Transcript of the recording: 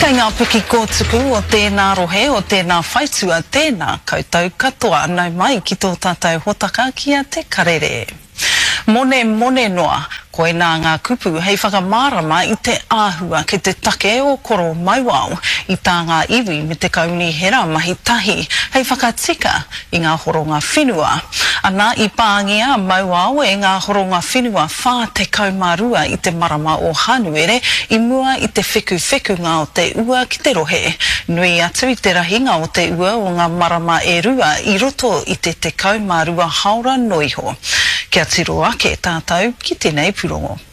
Kei ngā piki kōtuku o tēnā rohe o tēnā whaitua tēnā koutou katoa anau mai ki tō tātou hotaka kia te karere. Mone noa, koe nā ngā kupu hei whakamārama i te āhua ke te take o koro mauao i tā ngā iwi me te kauni hera mahi tahi hei whakatika i ngā horonga whenua. Ana i pāngia mauao e ngā horonga whenua whā te kaumarua i te marama o Hanuere i mua i te wheku ngā o te ua ki te rohe. Nui atu i te rahinga o te ua o ngā marama e rua i roto i te kaumarua haora noiho. Kia tiro ake tātou ki tēnei purongo.